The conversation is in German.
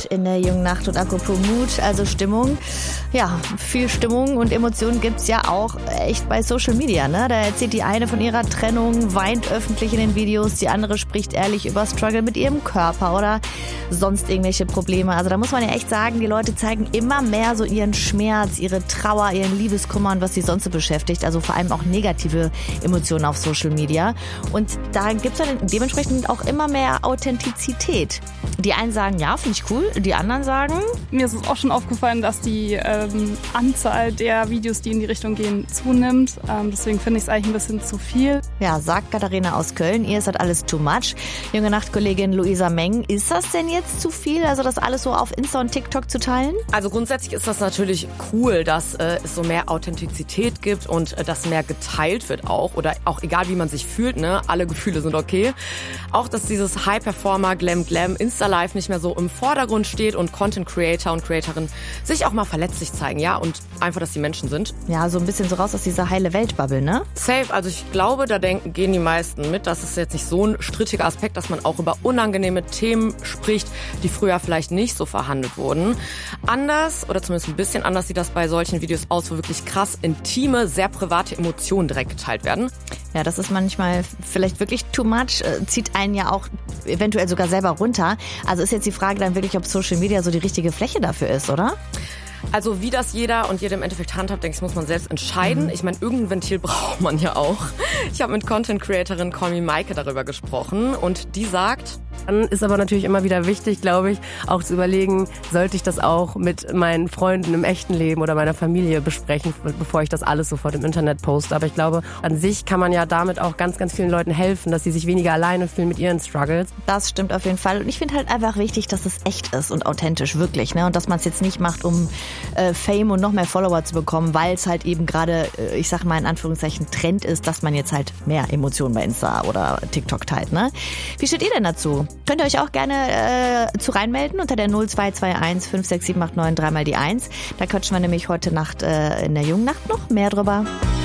in der jungen Nacht. Und apropos Mut, also Stimmung. Ja, viel Stimmung und Emotionen gibt's ja auch echt bei Social Media, ne? Da erzählt die eine von ihrer Trennung, weint öffentlich in den Videos, die andere spricht ehrlich über Struggle mit ihrem Körper oder sonst irgendwelche Probleme. Also da muss man ja echt sagen, die Leute zeigen immer mehr so ihren Schmerz, ihre Trauer, ihren Liebeskummer und was sie sonst so beschäftigt. Also vor allem auch negative Emotionen auf Social Media. Und da gibt's dann dementsprechend auch immer mehr Authentizität. Die einen sagen, ja, finde ich cool. Die anderen sagen... Mir ist es auch schon aufgefallen, dass die Anzahl der Videos, die in die Richtung gehen, zunimmt. Deswegen finde ich es eigentlich ein bisschen zu viel. Ja, sagt Katharina aus Köln. Ihr ist halt alles too much. Junge Nachtkollegin Luisa Meng, ist das denn jetzt zu viel? Also das alles so auf Insta und TikTok zu teilen? Also grundsätzlich ist das natürlich cool, dass es so mehr Authentizität gibt und dass mehr geteilt wird auch. Oder auch egal, wie man sich fühlt, ne? Alle Gefühle sind okay. Auch, dass dieses High-Performer, Glam, Insta-Life nicht mehr so im Vordergrund steht und Content-Creator und Creatorinnen sich auch mal verletzlich zeigen, ja, und einfach, dass die Menschen sind. Ja, so ein bisschen so raus aus dieser heile Welt-Bubble, ne? Safe, also ich glaube, da gehen die meisten mit. Das ist jetzt nicht so ein strittiger Aspekt, dass man auch über unangenehme Themen spricht, die früher vielleicht nicht so verhandelt wurden. Anders, oder zumindest ein bisschen anders, sieht das bei solchen Videos aus, wo wirklich krass intime, sehr private Emotionen direkt geteilt werden. Ja, das ist manchmal vielleicht wirklich too much, zieht einen ja auch eventuell sogar selber runter. Also ist jetzt die Frage dann wirklich, ob Social Media so die richtige Fläche dafür ist, oder? Also wie das jeder und jede im Endeffekt handhabt, denke ich, muss man selbst entscheiden. Ich meine, irgendein Ventil braucht man ja auch. Ich habe mit Content-Creatorin Call Me Maike darüber gesprochen und die sagt... Dann ist aber natürlich immer wieder wichtig, glaube ich, auch zu überlegen, sollte ich das auch mit meinen Freunden im echten Leben oder meiner Familie besprechen, bevor ich das alles sofort im Internet poste. Aber ich glaube, an sich kann man ja damit auch ganz, ganz vielen Leuten helfen, dass sie sich weniger alleine fühlen mit ihren Struggles. Das stimmt auf jeden Fall. Und ich finde halt einfach wichtig, dass es echt ist und authentisch, wirklich, ne? Und dass man es jetzt nicht macht, um Fame und noch mehr Follower zu bekommen, weil es halt eben gerade, ich sag mal in Anführungszeichen, Trend ist, dass man jetzt halt mehr Emotionen bei Insta oder TikTok teilt, ne? Wie steht ihr denn dazu? Könnt ihr euch auch gerne zu reinmelden unter der 0221 56789 3 mal die 1. Da quatschen wir nämlich heute Nacht in der jungen Nacht noch mehr drüber.